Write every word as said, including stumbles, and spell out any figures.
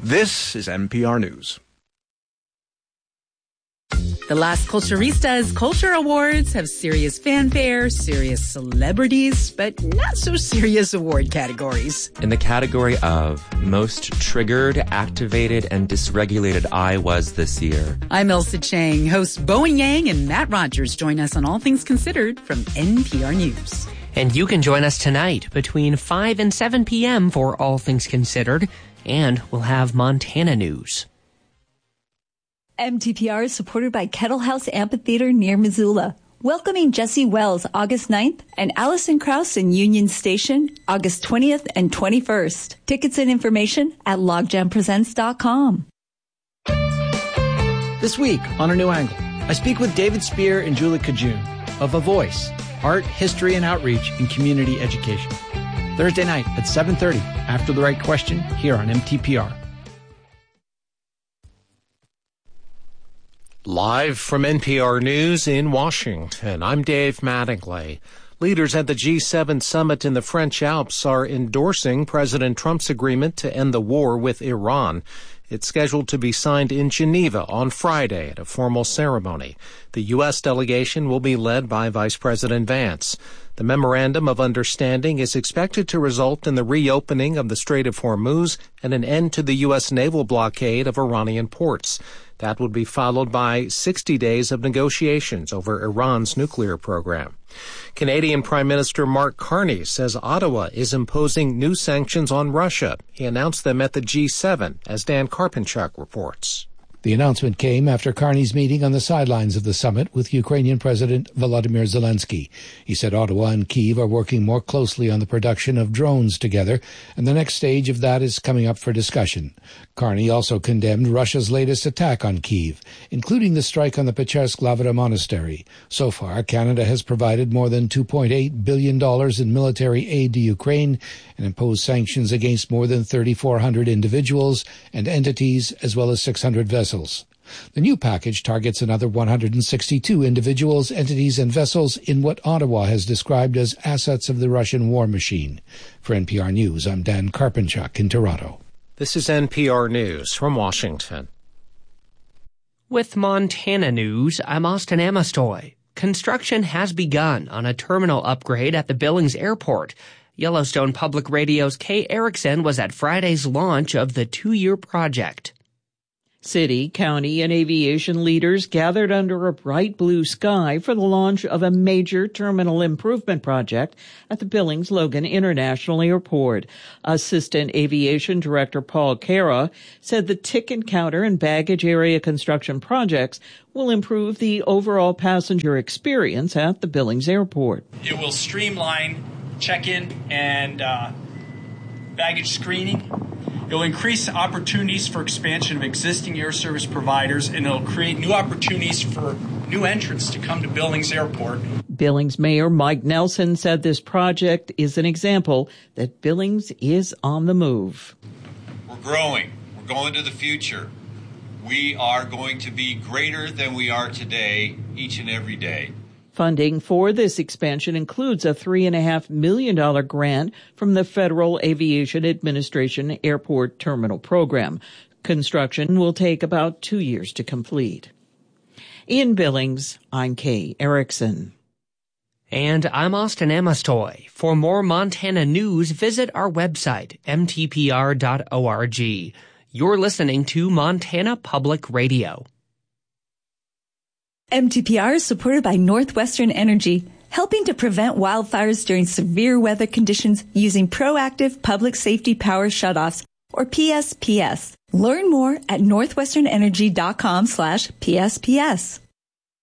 This is N P R News. The Las Culturistas Culture Awards have serious fanfare, serious celebrities, but not so serious award categories. In the category of Most Triggered, Activated, and Dysregulated I Was this year. I'm Elsa Chang. Hosts Bowen Yang and Matt Rogers join us on All Things Considered from N P R News. And you can join us tonight between five and seven p.m. for All Things Considered, and we'll have Montana news. M T P R is supported by Kettle House Amphitheater near Missoula, welcoming Jesse Wells August ninth and Allison Krauss in Union Station August twentieth and twenty-first. Tickets and information at logjam presents dot com. This week on A New Angle, I speak with David Spear and Julie Kajun of A Voice, Art, History, and Outreach in Community Education. Thursday night at seven thirty, after The Right Question, here on M T P R. Live from N P R News in Washington, I'm Dave Mattingly. Leaders at the G seven summit in the French Alps are endorsing President Trump's agreement to end the war with Iran. It's scheduled to be signed in Geneva on Friday at a formal ceremony. The U S delegation will be led by Vice President Vance. The Memorandum of Understanding is expected to result in the reopening of the Strait of Hormuz and an end to the U S naval blockade of Iranian ports. That would be followed by sixty days of negotiations over Iran's nuclear program. Canadian Prime Minister Mark Carney says Ottawa is imposing new sanctions on Russia. He announced them at the G seven, as Dan Karpenchuk reports. The announcement came after Carney's meeting on the sidelines of the summit with Ukrainian President Volodymyr Zelensky. He said Ottawa and Kyiv are working more closely on the production of drones together, and the next stage of that is coming up for discussion. Carney also condemned Russia's latest attack on Kyiv, including the strike on the Pechersk-Lavra monastery. So far, Canada has provided more than two point eight billion dollars in military aid to Ukraine and imposed sanctions against more than thirty-four hundred individuals and entities, as well as six hundred vessels. The new package targets another one hundred sixty-two individuals, entities, and vessels in what Ottawa has described as assets of the Russian war machine. For N P R News, I'm Dan Karpenchuk in Toronto. This is N P R News from Washington. With Montana news, I'm Austin Amestoy. Construction has begun on a terminal upgrade at the Billings Airport. Yellowstone Public Radio's Kay Erickson was at Friday's launch of the two-year project. City, county, and aviation leaders gathered under a bright blue sky for the launch of a major terminal improvement project at the Billings Logan International Airport. Assistant Aviation Director Paul Cara said the ticket counter and baggage area construction projects will improve the overall passenger experience at the Billings Airport. It will streamline check-in and uh, baggage screening. It'll increase opportunities for expansion of existing air service providers, and it'll create new opportunities for new entrants to come to Billings Airport. Billings Mayor Mike Nelson said this project is an example that Billings is on the move. We're growing. We're going to the future. We are going to be greater than we are today, each and every day. Funding for this expansion includes a three point five million dollars grant from the Federal Aviation Administration Airport Terminal Program. Construction will take about two years to complete. In Billings, I'm Kay Erickson. And I'm Austin Amestoy. For more Montana news, visit our website, m t p r dot org. You're listening to Montana Public Radio. M T P R is supported by Northwestern Energy, helping to prevent wildfires during severe weather conditions using proactive public safety power shutoffs, or P S P S. Learn more at northwestern energy dot com slash P S P S.